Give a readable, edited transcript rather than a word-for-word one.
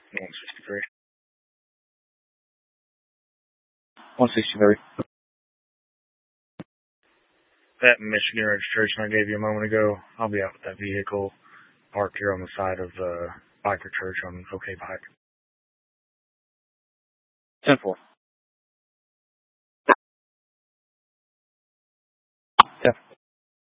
163. 163. That Michigan registration I gave you a moment ago, I'll be out with that vehicle parked here on the side of Biker Church on OK Bike. 10-4.